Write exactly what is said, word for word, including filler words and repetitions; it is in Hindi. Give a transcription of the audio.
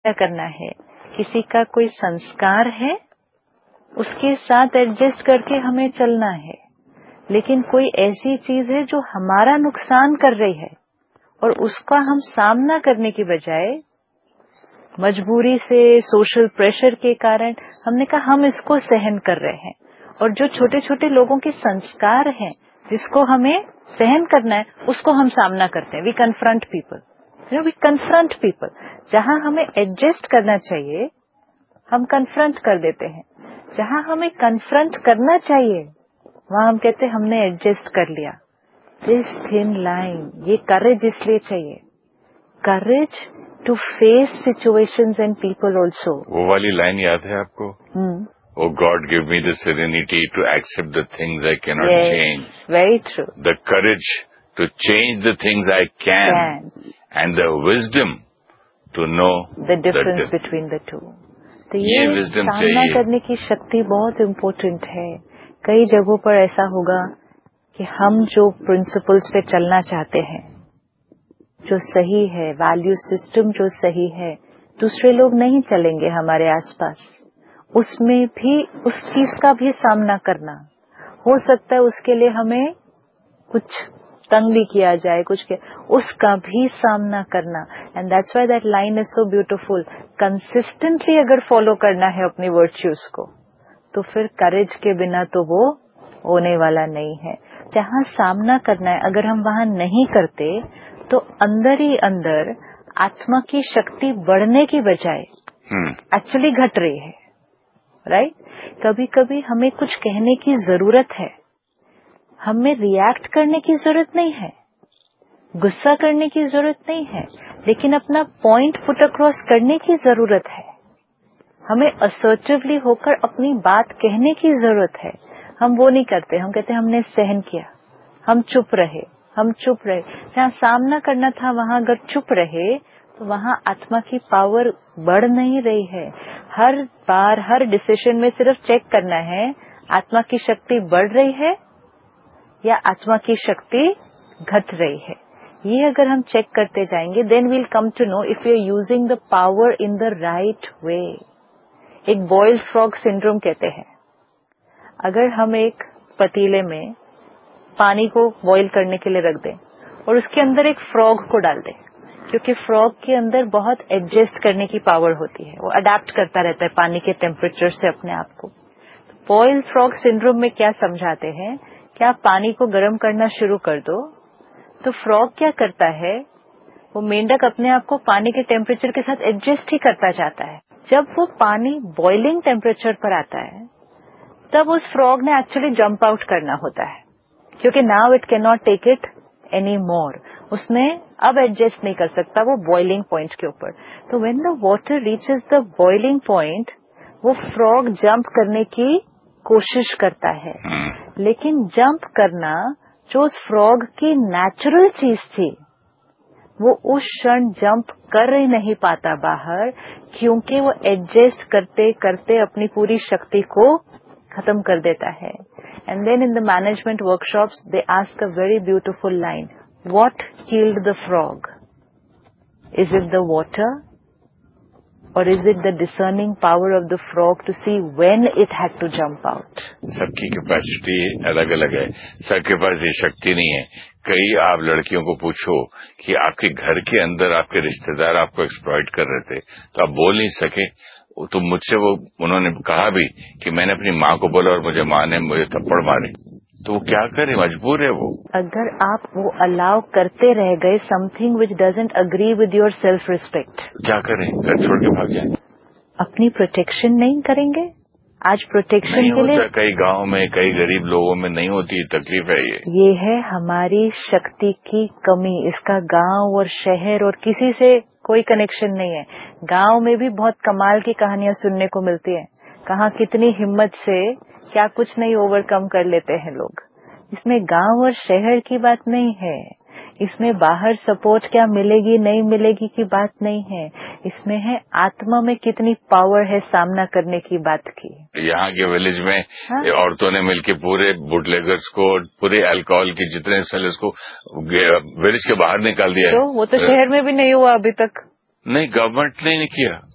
क्या करना है, किसी का कोई संस्कार है उसके साथ एडजस्ट करके हमें चलना है, लेकिन कोई ऐसी चीज है जो हमारा नुकसान कर रही है और उसका हम सामना करने की बजाय मजबूरी से, सोशल प्रेशर के कारण हमने कहा हम इसको सहन कर रहे हैं। और जो छोटे छोटे लोगों के संस्कार हैं जिसको हमें सहन करना है उसको हम सामना करते हैं। We confront people, you know we confront people. जहां हमें एडजस्ट करना चाहिए हम कन्फ्रंट कर देते हैं, जहां हमें कन्फ्रंट करना चाहिए वहां हम कहते हैं हमने एडजस्ट कर लिया। दिस थिन लाइन, ये करेज इसलिए चाहिए, courage to face situations and people also. वो वाली लाइन याद है आपको? हम्म Oh God, give me the serenity to accept the things I cannot yes, change. Very true. The courage to change the things I can, can. And the wisdom to know the difference the between the two. तो ये ये wisdom सामना चाहिए करने की शक्ति बहुत इम्पोर्टेंट है। कई जगहों पर ऐसा होगा कि हम जो प्रिंसिपल्स पे चलना चाहते हैं, जो सही है, वैल्यू सिस्टम जो सही है, दूसरे लोग नहीं चलेंगे हमारे आसपास, उसमें भी उस चीज का भी सामना करना हो सकता है। उसके लिए हमें कुछ तंग भी किया जाए, कुछ के उसका भी सामना करना। And that's why that line is so beautiful. Consistently अगर फॉलो करना है अपनी वर्च्यूज को तो फिर करेज के बिना तो वो होने वाला नहीं है। जहां सामना करना है अगर हम वहां नहीं करते तो अंदर ही अंदर आत्मा की शक्ति बढ़ने की बजाय एक्चुअली घट रही है। Right right? कभी कभी हमें कुछ कहने की जरूरत है, हमें रिएक्ट करने की जरूरत नहीं है, गुस्सा करने की जरूरत नहीं है, लेकिन अपना पॉइंट पुट अक्रॉस करने की जरूरत है। हमें असर्टिवली होकर अपनी बात कहने की जरूरत है। हम वो नहीं करते, हम कहते हमने सहन किया, हम चुप रहे, हम चुप रहे। जहां सामना करना था वहां अगर चुप रहे तो वहां आत्मा की पावर बढ़ नहीं रही है। हर बार हर डिसीजन में सिर्फ चेक करना है आत्मा की शक्ति बढ़ रही है या आत्मा की शक्ति घट रही है। ये अगर हम चेक करते जाएंगे then we'll come to know if you are using the power in the right way. एक बॉइल्ड फ्रॉग सिंड्रोम कहते हैं। अगर हम एक पतीले में पानी को बॉईल करने के लिए रख दें और उसके अंदर एक फ्रॉग को डाल दें, क्योंकि फ्रॉग के अंदर बहुत एडजस्ट करने की पावर होती है, वो अडेप्ट करता रहता है पानी के टेम्परेचर से अपने आप को। बॉइल्ड फ्रॉग सिंड्रोम में क्या समझाते हैं कि आप पानी को गर्म करना शुरू कर दो तो फ्रॉग क्या करता है, वो मेंढक अपने आप को पानी के टेम्परेचर के साथ एडजस्ट ही करता जाता है। जब वो पानी बॉइलिंग टेम्परेचर पर आता है तब उस फ्रॉग ने एक्चुअली जंप आउट करना होता है, क्योंकि now it can not take it any more. उसने अब एडजस्ट नहीं कर सकता वो बॉइलिंग पॉइंट के ऊपर। तो when the water reaches the boiling point वो फ्रॉग जंप करने की कोशिश करता है, लेकिन जंप करना जो उस फ्रॉग की नेचुरल चीज थी वो उस क्षण जंप कर ही नहीं पाता बाहर, क्योंकि वो एडजस्ट करते करते अपनी पूरी शक्ति को खत्म कर देता है। And then in the management workshops they ask a very beautiful line, what killed the frog? Is it the water और is it the discerning power of the frog to see when it had to jump out? सबकी कैपेसिटी अलग अलग है, सबके पास ये शक्ति नहीं है। कई आप लड़कियों को पूछो कि आपके घर के अंदर आपके रिश्तेदार आपको एक्सप्लॉइट कर रहे थे तो आप बोल नहीं सके, तो मुझसे वो उन्होंने कहा भी कि मैंने अपनी माँ को बोला और मुझे माँ ने मुझे थप्पड़ मारे, तो वो क्या करे, मजबूर है वो। अगर आप वो अलाउ करते रह गए something which doesn't agree with your self respect, क्या करें, घर छोड़ के भाग जाए? अपनी प्रोटेक्शन नहीं करेंगे। आज प्रोटेक्शन के लिए कई गांव में कई गरीब लोगों में नहीं होती, तकलीफ है ये ये है हमारी शक्ति की कमी। इसका गांव और शहर और किसी से कोई कनेक्शन नहीं है। गांव में भी बहुत कमाल की कहानियां सुनने को मिलती है, कहाँ कितनी हिम्मत से क्या कुछ नहीं ओवरकम कर लेते हैं लोग। इसमें गांव और शहर की बात नहीं है, इसमें बाहर सपोर्ट क्या मिलेगी नहीं मिलेगी की बात नहीं है, इसमें है आत्मा में कितनी पावर है सामना करने की बात की। यहाँ के विलेज में हाँ? औरतों ने मिलके पूरे बुटलेगर्स को, पूरे अल्कोहल के जितने सेलर्स को विलेज के बाहर निकाल दिया है। तो वो तो शहर में भी नहीं हुआ अभी तक। नहीं, गवर्नमेंट ने नहीं किया।